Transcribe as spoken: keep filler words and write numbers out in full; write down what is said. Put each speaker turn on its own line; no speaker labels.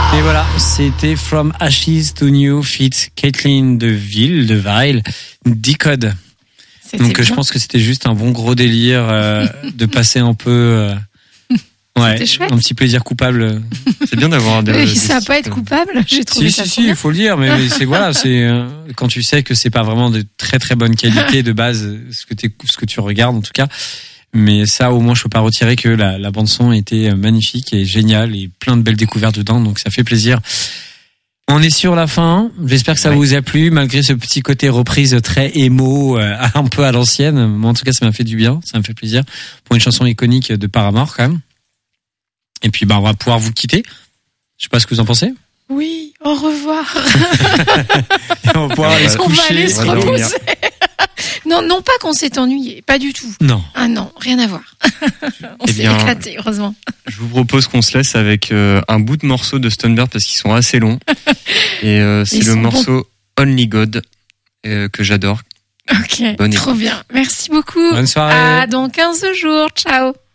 Et voilà, c'était From Ashes to New fit Caitlin de Ville, de Weil, Decode.
C'était
Donc
bien.
je pense que c'était juste un bon gros délire euh, de passer un peu euh, ouais,
chouette.
un petit plaisir coupable.
C'est bien d'avoir des.
Oui,
des
ça va
sites,
pas être
euh,
coupable, j'ai trouvé
Si
ça
si
trop
si,
bien.
il faut le dire, mais, mais c'est voilà, c'est euh, quand tu sais que c'est pas vraiment de très très bonne qualité de base ce que t'es, ce que tu regardes en tout cas. Mais ça, au moins, je peux pas retirer que la, la bande son était magnifique et géniale et plein de belles découvertes dedans, donc ça fait plaisir. On est sur la fin. J'espère que ça
Ouais.
vous a plu, malgré ce petit côté reprise très émo, euh, un peu à l'ancienne. Moi, en tout cas, ça m'a fait du bien, ça me fait plaisir pour une chanson iconique de Paramore quand même. Et puis, bah, on va pouvoir vous quitter. Je sais pas ce que vous en pensez.
Oui, au revoir.
On va pouvoir aller se
On va aller
coucher.
se
on va dormir.
reposer. Non, non pas qu'on s'est ennuyé, pas du tout.
Non.
Ah non, rien à voir. On
Eh
s'est
bien,
éclaté, heureusement.
Je vous propose qu'on se laisse avec euh, un bout de morceau de Stoneberg parce qu'ils sont assez longs. Et euh, c'est
Ils
le
sont
morceau Only God euh, que j'adore.
Ok,
Bonne
trop bien. Merci beaucoup.
Bonne soirée.
À dans quinze jours. Ciao.